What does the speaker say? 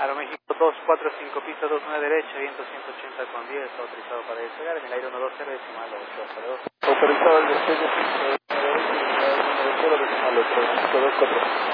Aeroméxico 245, pista 29 derecha, viento 180 con 10, autorizado para despegar en el aire 120 decimal 8, Autorizado el despegue, pista 29 derecha, 120 decimal 8, 524.